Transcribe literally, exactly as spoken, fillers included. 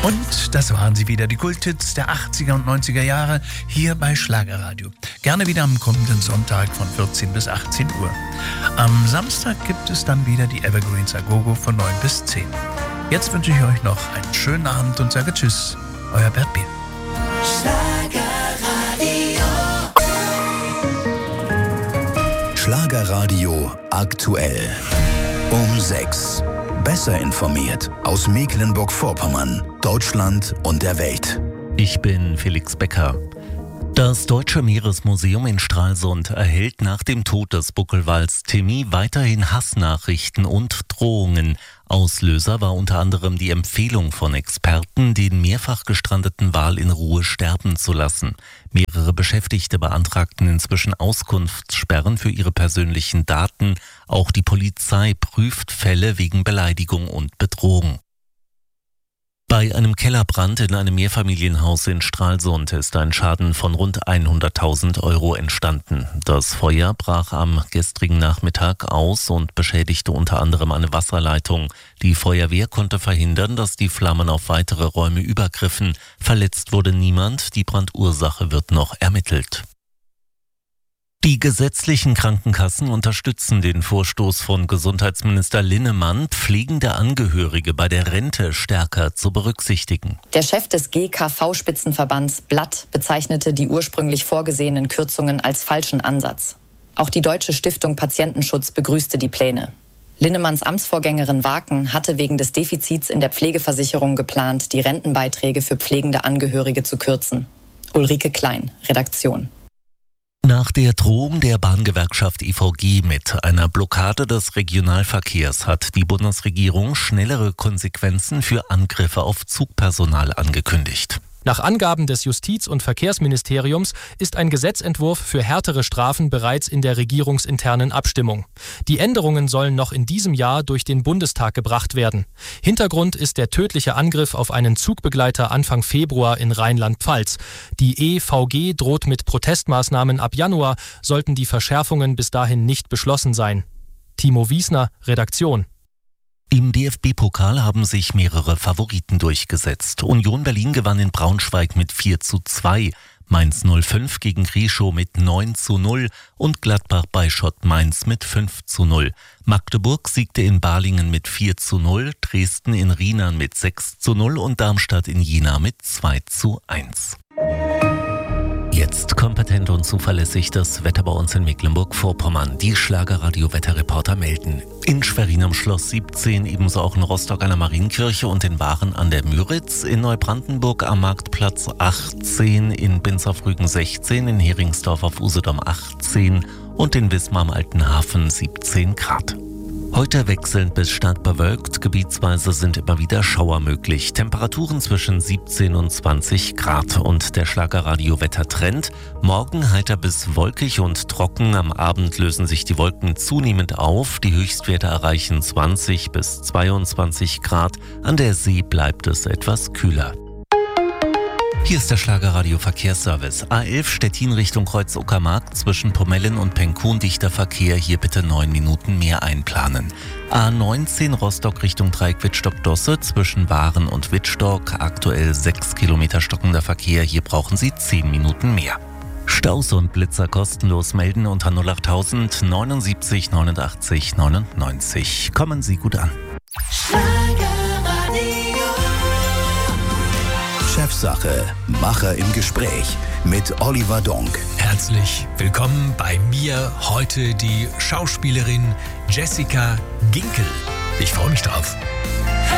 Und das waren sie wieder, die Kulthits der achtziger und neunziger Jahre, hier bei Schlagerradio. Gerne wieder am kommenden Sonntag von vierzehn bis achtzehn Uhr. Am Samstag gibt es dann wieder die Evergreens Agogo von neun bis zehn. Jetzt wünsche ich euch noch einen schönen Abend und sage Tschüss, euer Bert B. Schlagerradio. Schlagerradio aktuell. Um sechs. Besser informiert aus Mecklenburg-Vorpommern, Deutschland und der Welt. Ich bin Felix Becker. Das Deutsche Meeresmuseum in Stralsund erhält nach dem Tod des Buckelwals Timmy weiterhin Hassnachrichten und Drohungen. Auslöser war unter anderem die Empfehlung von Experten, den mehrfach gestrandeten Wal in Ruhe sterben zu lassen. Mehrere Beschäftigte beantragten inzwischen Auskunftssperren für ihre persönlichen Daten. Auch die Polizei prüft Fälle wegen Beleidigung und Bedrohung. Bei einem Kellerbrand in einem Mehrfamilienhaus in Stralsund ist ein Schaden von rund hunderttausend Euro entstanden. Das Feuer brach am gestrigen Nachmittag aus und beschädigte unter anderem eine Wasserleitung. Die Feuerwehr konnte verhindern, dass die Flammen auf weitere Räume übergriffen. Verletzt wurde niemand, die Brandursache wird noch ermittelt. Die gesetzlichen Krankenkassen unterstützen den Vorstoß von Gesundheitsminister Linnemann, pflegende Angehörige bei der Rente stärker zu berücksichtigen. Der Chef des G K V-Spitzenverbands Blatt bezeichnete die ursprünglich vorgesehenen Kürzungen als falschen Ansatz. Auch die Deutsche Stiftung Patientenschutz begrüßte die Pläne. Linnemanns Amtsvorgängerin Waken hatte wegen des Defizits in der Pflegeversicherung geplant, die Rentenbeiträge für pflegende Angehörige zu kürzen. Ulrike Klein, Redaktion. Nach der Drohung der Bahngewerkschaft I V G mit einer Blockade des Regionalverkehrs hat die Bundesregierung schnellere Konsequenzen für Angriffe auf Zugpersonal angekündigt. Nach Angaben des Justiz- und Verkehrsministeriums ist ein Gesetzentwurf für härtere Strafen bereits in der regierungsinternen Abstimmung. Die Änderungen sollen noch in diesem Jahr durch den Bundestag gebracht werden. Hintergrund ist der tödliche Angriff auf einen Zugbegleiter Anfang Februar in Rheinland-Pfalz. Die E V G droht mit Protestmaßnahmen ab Januar, sollten die Verschärfungen bis dahin nicht beschlossen sein. Timo Wiesner, Redaktion. Im D F B-Pokal haben sich mehrere Favoriten durchgesetzt. Union Berlin gewann in Braunschweig mit vier zu zwei, Mainz null fünf gegen Grieschow mit neun zu null und Gladbach bei Schott Mainz mit fünf zu null. Magdeburg siegte in Balingen mit vier zu null, Dresden in Rheinland mit sechs zu null und Darmstadt in Jena mit zwei zu eins. Jetzt kompetent und zuverlässig das Wetter bei uns in Mecklenburg-Vorpommern. Die Schlagerradio-Wetterreporter melden. In Schwerin am Schloss siebzehn, ebenso auch in Rostock an der Marienkirche und in Waren an der Müritz. In Neubrandenburg am Marktplatz achtzehn, in Binz auf Rügen sechzehn, in Heringsdorf auf Usedom achtzehn und in Wismar am Alten Hafen siebzehn Grad. Heute wechselnd bis stark bewölkt, gebietsweise sind immer wieder Schauer möglich. Temperaturen zwischen siebzehn und zwanzig Grad und der Schlagerradio-Wettertrend. Morgen heiter bis wolkig und trocken, am Abend lösen sich die Wolken zunehmend auf. Die Höchstwerte erreichen zwanzig bis zweiundzwanzig Grad, an der See bleibt es etwas kühler. Hier ist der Schlagerradio Verkehrsservice. A elf Stettin Richtung Kreuz-Uckermark zwischen Pomellen und Penkun dichter Verkehr. Hier bitte neun Minuten mehr einplanen. A neunzehn Rostock Richtung Dreieck Wittstock-Dosse zwischen Waren und Wittstock. Aktuell sechs Kilometer stockender Verkehr. Hier brauchen Sie zehn Minuten mehr. Staus und Blitzer kostenlos melden unter null achttausend neunundsiebzig neunundachtzig neunundneunzig. Kommen Sie gut an. Chefsache, Macher im Gespräch mit Oliver Donk. Herzlich willkommen bei mir heute die Schauspielerin Jessica Ginkel. Ich freue mich drauf.